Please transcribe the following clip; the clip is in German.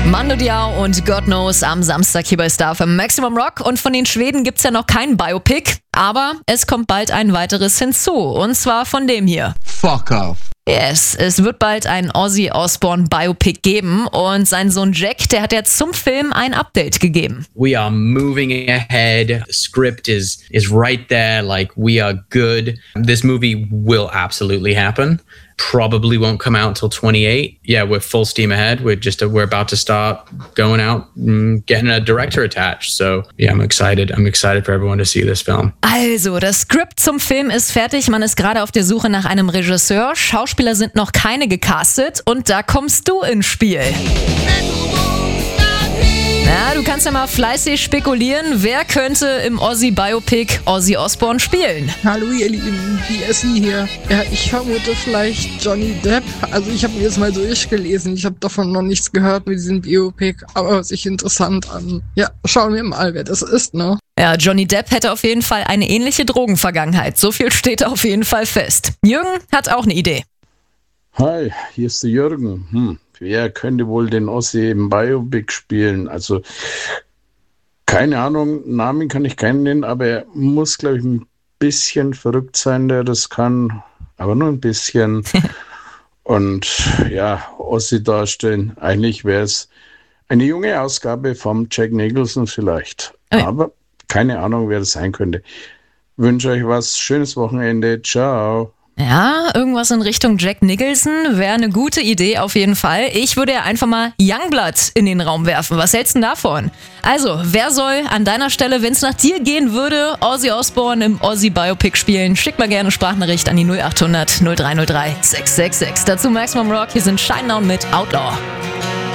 Mando Diao und God Knows am Samstag hier bei Star für Maximum Rock. Und von den Schweden gibt's ja noch kein Biopic, aber es kommt bald ein weiteres hinzu. Und zwar von dem hier. Fuck off. Yes, es wird bald ein Ozzy Osbourne Biopic geben und sein Sohn Jack, der hat ja zum Film ein Update gegeben. We are moving ahead. The script is right there. Like, we are good. This movie will absolutely happen. Probably won't come out until 28. Yeah, we're full steam ahead. We're about to start going out and getting a director attached. So yeah, I'm excited. I'm excited for everyone to see this film. Also, das Skript zum Film ist fertig. Man ist gerade auf der Suche nach einem Regisseur. Schauspieler sind noch keine gecastet und da kommst du ins Spiel. Na, du kannst ja mal fleißig spekulieren, wer könnte im Ozzy-Biopic Ozzy Osbourne spielen? Hallo ihr Lieben, BSI hier. Ja, ich vermute vielleicht Johnny Depp. Also ich habe mir das mal durchgelesen. Ich habe davon noch nichts gehört mit diesem Biopic, aber hört sich interessant an. Ja, schauen wir mal, wer das ist, ne? Ja, Johnny Depp hätte auf jeden Fall eine ähnliche Drogenvergangenheit. So viel steht auf jeden Fall fest. Jürgen hat auch eine Idee. Hi, hier ist der Jürgen. Wer könnte wohl den Ozzy im Biopic spielen? Also, keine Ahnung, Namen kann ich keinen nennen, aber er muss, glaube ich, ein bisschen verrückt sein, der das kann. Aber nur ein bisschen. Und ja, Ozzy darstellen. Eigentlich wäre es eine junge Ausgabe vom Jack Nicholson vielleicht. Aber keine Ahnung, wer das sein könnte. Wünsche euch was. Schönes Wochenende. Ciao. Ja, irgendwas in Richtung Jack Nicholson wäre eine gute Idee auf jeden Fall. Ich würde ja einfach mal Youngblood in den Raum werfen. Was hältst du denn davon? Also, wer soll an deiner Stelle, wenn es nach dir gehen würde, Ozzy Osbourne im Ozzy Biopic spielen? Schick mal gerne eine Sprachnachricht an die 0800 0303 666. Dazu Maximum Rock, hier sind Shinedown mit Outlaw.